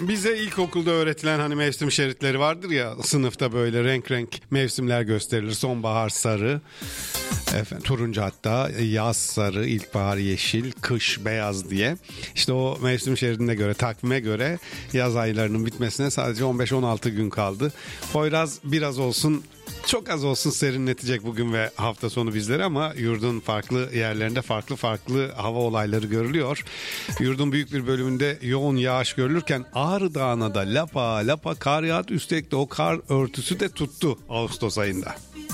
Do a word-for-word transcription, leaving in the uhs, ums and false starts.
Bize ilkokulda öğretilen hani mevsim şeritleri vardır ya, sınıfta böyle renk renk mevsimler gösterilir. Sonbahar sarı, efendim, turuncu, hatta yaz sarı, ilkbahar yeşil, kış beyaz diye. İşte o mevsim şeridine göre, takvime göre yaz aylarının bitmesine sadece on beş on altı gün kaldı. Poyraz biraz olsun, çok az olsun serinletecek bugün ve hafta sonu bizleri, ama yurdun farklı yerlerinde farklı farklı hava olayları görülüyor. Yurdun büyük bir bölümünde yoğun yağış görülürken Ağrı Dağı'na da lapa lapa kar yağdı. Üstelik de o kar örtüsü de tuttu Ağustos ayında.